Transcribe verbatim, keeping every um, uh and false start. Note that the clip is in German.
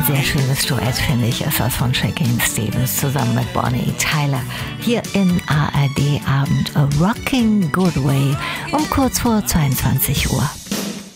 sehr schönes Duett, finde ich, ist das von Shakin' Stevens zusammen mit Bonnie Tyler. Hier in A R D Abend, A Rocking Good Way, um kurz vor zweiundzwanzig Uhr.